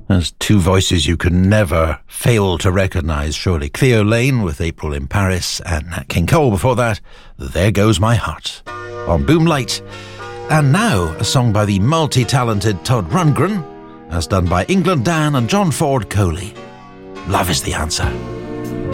There's two voices you can never fail to recognise, surely. Cleo Lane with April in Paris, and Nat King Cole before that, There Goes My Heart, on Boomlight. And now, a song by the multi-talented Todd Rundgren, as done by England Dan and John Ford Coley. Love is the answer.